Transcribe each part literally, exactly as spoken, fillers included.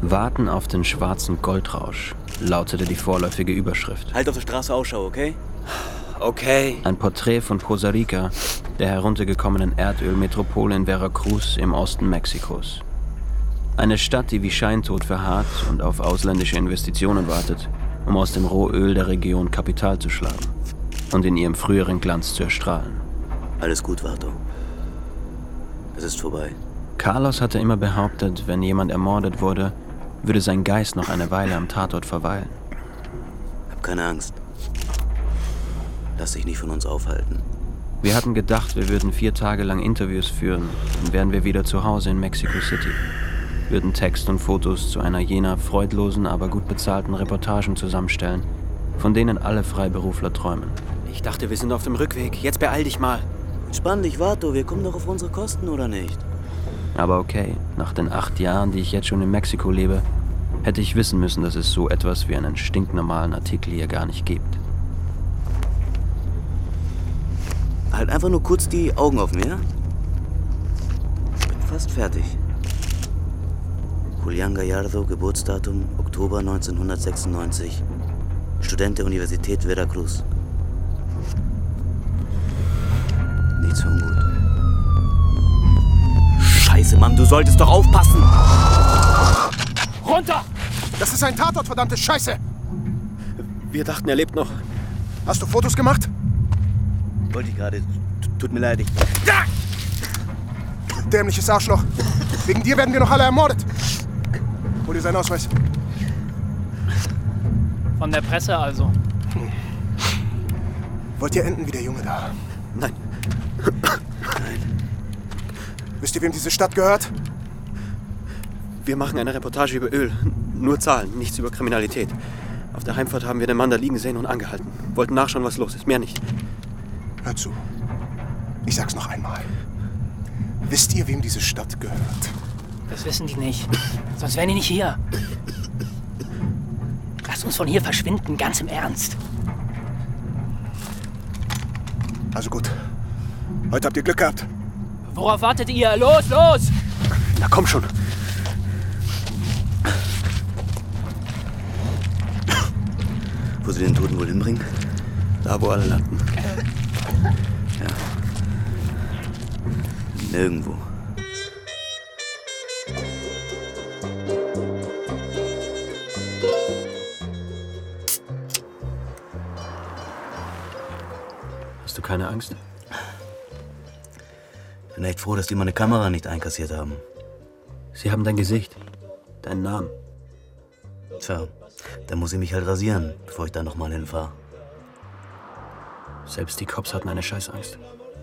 Warten auf den schwarzen Goldrausch, lautete die vorläufige Überschrift. Halt auf der Straße Ausschau, okay? Okay. Ein Porträt von Poza Rica, der heruntergekommenen Erdölmetropole in Veracruz im Osten Mexikos. Eine Stadt, die wie Scheintod verharrt und auf ausländische Investitionen wartet, um aus dem Rohöl der Region Kapital zu schlagen und in ihrem früheren Glanz zu erstrahlen. Alles gut, Vato. Es ist vorbei. Carlos hatte immer behauptet, wenn jemand ermordet wurde, würde sein Geist noch eine Weile am Tatort verweilen. Hab keine Angst. Lass dich nicht von uns aufhalten. Wir hatten gedacht, wir würden vier Tage lang Interviews führen, dann wären wir wieder zu Hause in Mexico City. Würden Text und Fotos zu einer jener freudlosen, aber gut bezahlten Reportagen zusammenstellen, von denen alle Freiberufler träumen. Ich dachte, wir sind auf dem Rückweg. Jetzt beeil dich mal. Entspann dich, Vato. Wir kommen doch auf unsere Kosten, oder nicht? Aber okay, nach den acht Jahren, die ich jetzt schon in Mexiko lebe, hätte ich wissen müssen, dass es so etwas wie einen stinknormalen Artikel hier gar nicht gibt. Halt einfach nur kurz die Augen offen, ja? Bin fast fertig. Julián Gallardo, Geburtsdatum Oktober neunzehnhundertsechsundneunzig. Student der Universität Veracruz. Nichts für ungut. Scheiße, Mann, du solltest doch aufpassen! Runter! Das ist ein Tatort, verdammte Scheiße! Wir dachten, er lebt noch. Hast du Fotos gemacht? Wollte ich gerade. Tut mir leid, ich... Ja! Dämliches Arschloch. Wegen dir werden wir noch alle ermordet. Hol dir seinen Ausweis. Von der Presse also. Wollt ihr enden wie der Junge da? Nein. Nein. Wisst ihr, wem diese Stadt gehört? Wir machen eine Reportage über Öl. Nur Zahlen, nichts über Kriminalität. Auf der Heimfahrt haben wir den Mann da liegen sehen und angehalten. Wollten nachschauen, was los ist. Mehr nicht. Hör zu. Ich sag's noch einmal. Wisst ihr, wem diese Stadt gehört? Das wissen die nicht. Sonst wären die nicht hier. Lasst uns von hier verschwinden, ganz im Ernst. Also gut. Heute habt ihr Glück gehabt. Worauf wartet ihr? Los, los! Na komm schon. Wo sie den Toten wohl hinbringen? Da, wo alle landen. Ja. Nirgendwo. Hast du keine Angst? Ich bin echt froh, dass die meine Kamera nicht einkassiert haben. Sie haben dein Gesicht, deinen Namen. Tja, dann muss ich mich halt rasieren, bevor ich da nochmal hinfahre. Selbst die Cops hatten eine Scheißangst.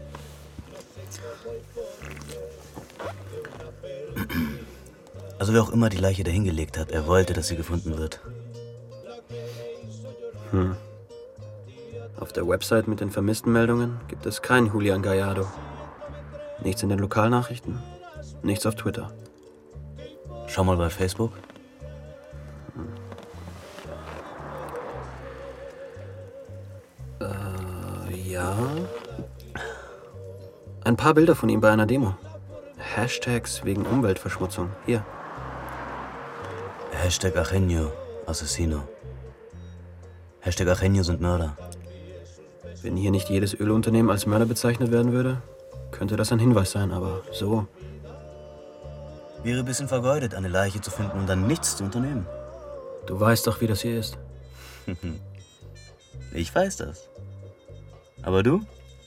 Also wer auch immer die Leiche dahin gelegt hat, er wollte, dass sie gefunden wird. Hm. Auf der Website mit den Vermisstenmeldungen gibt es keinen Julián Gallardo. Nichts in den Lokalnachrichten, nichts auf Twitter. Schau mal bei Facebook. Hm. Äh, ja. Ein paar Bilder von ihm bei einer Demo. Hashtags wegen Umweltverschmutzung. Hier. Hashtag Ajenio, Asesino. Hashtag Ajenio sind Mörder. Wenn hier nicht jedes Ölunternehmen als Mörder bezeichnet werden würde, könnte das ein Hinweis sein, aber so. Wäre ein bisschen vergeudet, eine Leiche zu finden und dann nichts zu unternehmen. Du weißt doch, wie das hier ist. Ich weiß das. Aber du?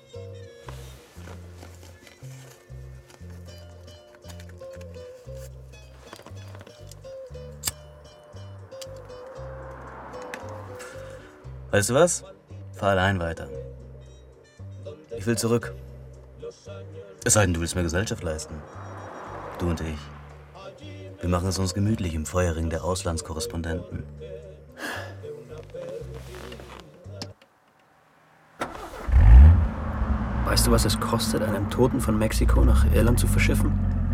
Weißt du was? Fahr allein weiter. Ich will zurück. Es sei denn, du willst mir Gesellschaft leisten. Du und ich. Wir machen es uns gemütlich im Feuerring der Auslandskorrespondenten. Weißt du, was es kostet, einen Toten von Mexiko nach Irland zu verschiffen?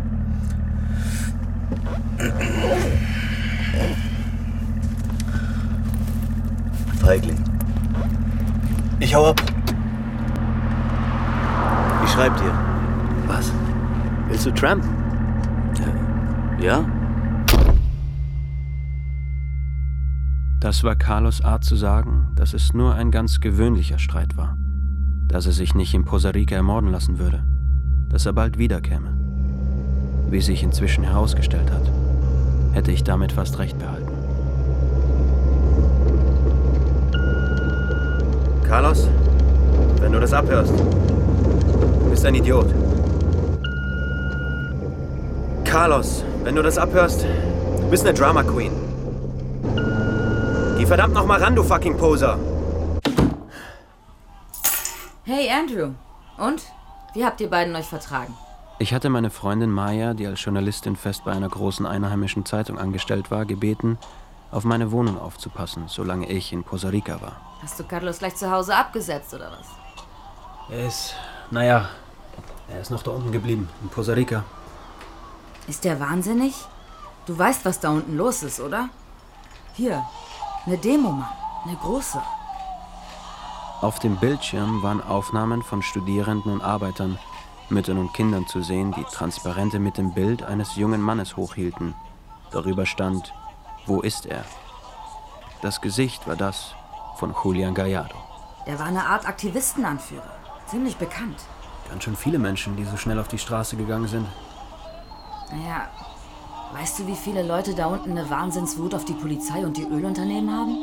Feigling. Ich hau ab. Ich schreib dir. Was? Willst du trampen? Ja? Das war Carlos' Art zu sagen, dass es nur ein ganz gewöhnlicher Streit war. Dass er sich nicht in Poza Rica ermorden lassen würde. Dass er bald wiederkäme. Wie sich inzwischen herausgestellt hat, hätte ich damit fast recht behalten. Carlos, wenn du das abhörst, du bist ein Idiot. Carlos, wenn du das abhörst, du bist eine Drama Queen. Geh verdammt noch mal ran, du fucking Poser. Hey Andrew, und? Wie habt ihr beiden euch vertragen? Ich hatte meine Freundin Maya, die als Journalistin fest bei einer großen einheimischen Zeitung angestellt war, gebeten, auf meine Wohnung aufzupassen, solange ich in Poza Rica war. Hast du Carlos gleich zu Hause abgesetzt, oder was? Er ist, naja, er ist noch da unten geblieben, in Poza Rica. Ist der wahnsinnig? Du weißt, was da unten los ist, oder? Hier, eine Demo, Mann, eine große. Auf dem Bildschirm waren Aufnahmen von Studierenden und Arbeitern, Müttern und Kindern zu sehen, die Transparente mit dem Bild eines jungen Mannes hochhielten. Darüber stand, wo ist er? Das Gesicht war das von Julian Gallardo. Der war eine Art Aktivistenanführer, ziemlich bekannt. Ganz schön viele Menschen, die so schnell auf die Straße gegangen sind. Naja, weißt du, wie viele Leute da unten eine Wahnsinnswut auf die Polizei und die Ölunternehmen haben?